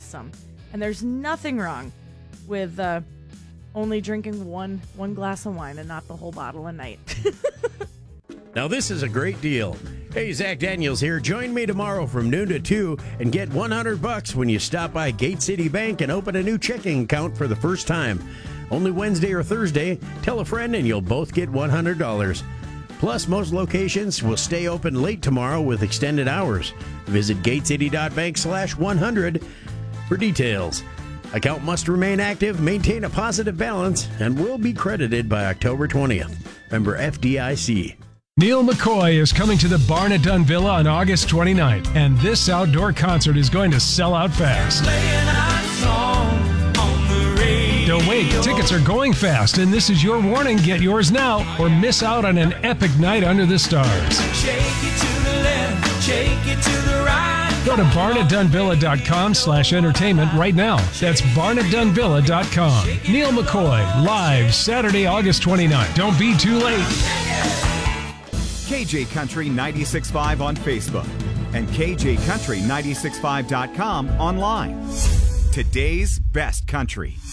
awesome. And there's nothing wrong with only drinking one glass of wine and not the whole bottle a night. Now, this is a great deal. Hey, Zach Daniels here. Join me tomorrow from noon to 2 and get $100 when you stop by Gate City Bank and open a new checking account for the first time. Only Wednesday or Thursday. Tell a friend and you'll both get $100. Plus, most locations will stay open late tomorrow with extended hours. Visit gatecity.bank/100 for details. Account must remain active, maintain a positive balance, and will be credited by October 20th. Member FDIC. Neil McCoy is coming to the Barn at Dunn Villa on August 29th, and this outdoor concert is going to sell out fast. Don't wait, tickets are going fast, and this is your warning. Get yours now or miss out on an epic night under the stars. Shake it to the left, shake it to the right. Go to barnatdunvilla.com/entertainment right now. That's barnatdunvilla.com. Neil McCoy, live Saturday, August 29th. Don't be too late. KJ Country 96.5 on Facebook and KJCountry965.com online. Today's best country.